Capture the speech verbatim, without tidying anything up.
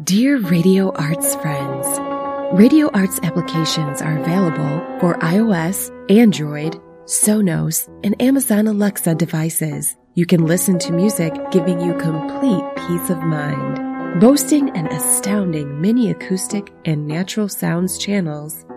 Dear Radio Arts friends, Radio Arts applications are available for iOS, Android, Sonos, and Amazon Alexa devices. You can listen to music giving you complete peace of mind. Boasting an astounding mini acoustic and natural sounds channels,